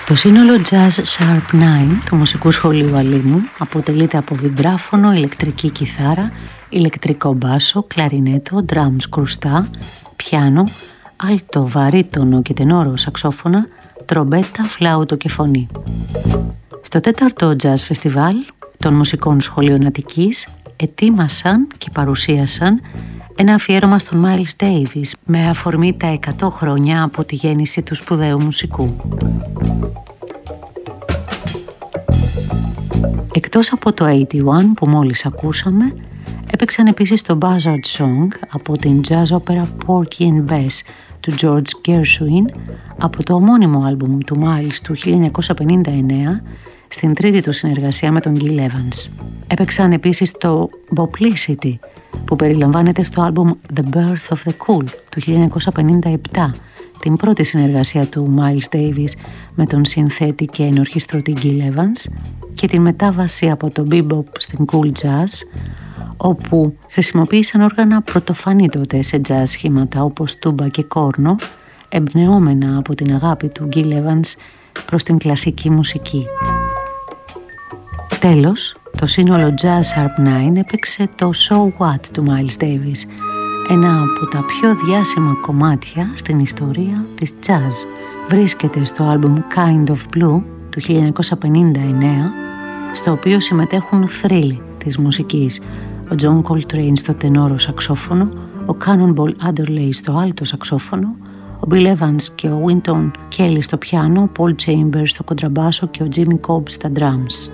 Το σύνολο Jazz Sharp 9 του μουσικού σχολείου Αλήμου αποτελείται από βιμπράφωνο, ηλεκτρική κιθάρα, ηλεκτρικό μπάσο, κλαρινέτο, drums κρουστά, πιάνο, άλτο, βαρύτονο και τενόρο σαξόφωνα, τρομπέτα, φλάουτο και φωνή. Στο 4ο Jazz Festival των μουσικών σχολείων Αττικής ετοίμασαν και παρουσίασαν ένα αφιέρωμα στον Miles Davis με αφορμή τα 100 χρόνια από τη γέννηση του σπουδαίου μουσικού. Εκτός από το 81 που μόλις ακούσαμε, έπαιξαν επίσης το Buzzard Song από την jazz opera Porgy and Bess του George Gershwin από το ομώνυμο άλμπουμ του Miles του 1959 στην τρίτη του συνεργασία με τον Gil Evans. Έπαιξαν επίσης το Boplicity που περιλαμβάνεται στο άλμπουμ The Birth of the Cool του 1957, την πρώτη συνεργασία του Miles Davis με τον συνθέτη και ενορχιστρωτή Gil Evans, και την μετάβαση από το bebop στην cool jazz, όπου χρησιμοποίησαν όργανα πρωτοφανή τότε σε jazz σχήματα όπως τούμπα και κόρνο, εμπνεόμενα από την αγάπη του Gil Evans προς την κλασική μουσική. Τέλος, το σύνολο Jazz Sharp 9 έπαιξε το So What του Miles Davis, ένα από τα πιο διάσημα κομμάτια στην ιστορία της jazz. Βρίσκεται στο άλμπουμ Kind of Blue του 1959, στο οποίο συμμετέχουν θρύλοι της μουσικής, ο John Coltrane στο τενόρο σαξόφωνο, ο Cannonball Adderley στο άλτο σαξόφωνο, ο Bill Evans και ο Wynton Kelly στο πιάνο, ο Paul Chambers στο κοντραμπάσο και ο Jimmy Cobb στα drums.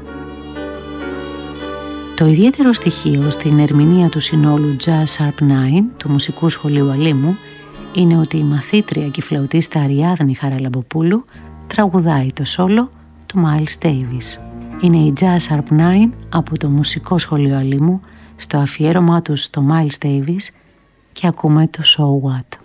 Το ιδιαίτερο στοιχείο στην ερμηνεία του συνόλου Jazz Sharp 9 του μουσικού σχολείου Αλήμου είναι ότι η μαθήτρια και φλαουτίστα Αριάδνη Χαραλαμποπούλου τραγουδάει το σόλο του Miles Davis. Είναι η Jazz Sharp 9 από το μουσικό σχολείο Αλήμου στο αφιέρωμά τους στο Miles Davis και ακούμε το So What.